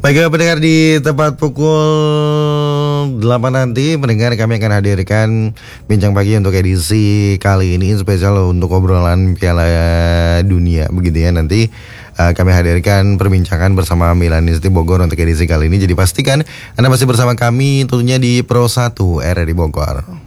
Bagi pendengar di tepat pukul 8 nanti, pendengar kami akan hadirkan Bincang Pagi untuk edisi kali ini spesial untuk obrolan Piala Dunia begitu ya. Nanti kami hadirkan perbincangan bersama Milanisti Bogor untuk edisi kali ini. Jadi pastikan Anda masih bersama kami tentunya di Pro 1 RRI Bogor.